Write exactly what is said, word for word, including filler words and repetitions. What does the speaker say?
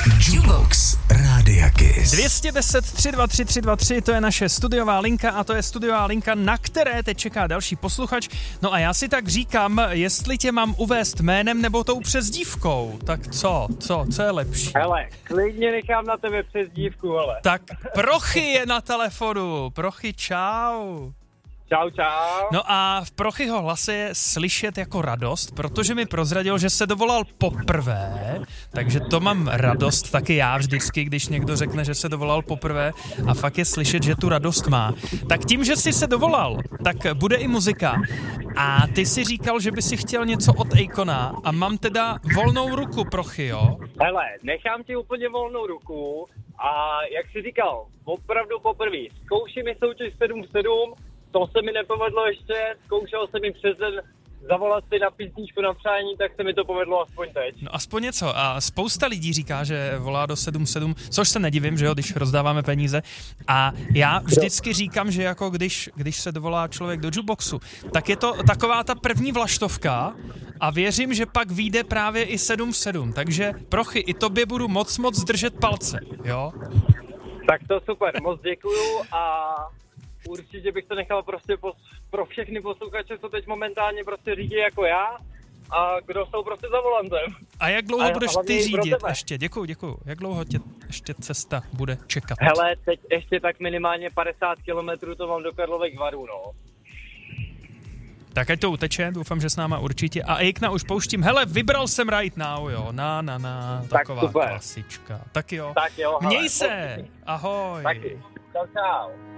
Jukebox Rádia Kiss. dvě stě deset tři dva tři tři dva tři, to je naše studiová linka a to je studiová linka, na které teď čeká další posluchač. No a já si tak říkám, jestli tě mám uvést jménem nebo tou přezdívkou. Tak co? Co? Co je lepší? Hele, klidně nechám na tebe přezdívku, hele. Tak Prochy je na telefonu. Prochy, čau. Čau, čau. No a v Prochyho hlase je slyšet jako radost, protože mi prozradil, že se dovolal poprvé, takže to mám radost taky já vždycky, když někdo řekne, že se dovolal poprvé a fakt je slyšet, že tu radost má. Tak tím, že jsi se dovolal, tak bude i muzika. A ty si říkal, že by si chtěl něco od Akona a mám teda volnou ruku, Prochy, jo? Hele, nechám ti úplně volnou ruku a jak jsi říkal, opravdu poprvé. Zkouši mi soutěž sedm sedm, to se mi nepovedlo ještě, zkoušel jsem mi přes den zavolat si na písničku na přání, tak se mi to povedlo aspoň teď. No aspoň něco. A spousta lidí říká, že volá do sedm sedm, což se nedivím, že jo, když rozdáváme peníze. A já vždycky říkám, že jako když, když se dovolá člověk do jukeboxu, tak je to taková ta první vlaštovka a věřím, že pak vyjde právě i sedm sedm. Takže Prochy, i tobě budu moc moc držet palce, jo? Tak to super, moc děkuju a určitě bych to nechal prostě pos, pro všechny posluchače, co teď momentálně prostě řídí jako já a kdo jsou prostě za volantem. A jak dlouho a budeš ty řídit ještě? Děkuju, děkuju. Jak dlouho tě ještě cesta bude čekat? Hele, teď ještě tak minimálně padesát kilometrů to mám do Karlových Varů, no. Tak ať to uteče, doufám, že s náma určitě. A Akona už pouštím. Hele, vybral jsem Right Now, jo. Na, na, na. Taková tak super. Klasička. Tak jo. Tak jo, hele, měj se. Ahoj. Taky. Čau, čau.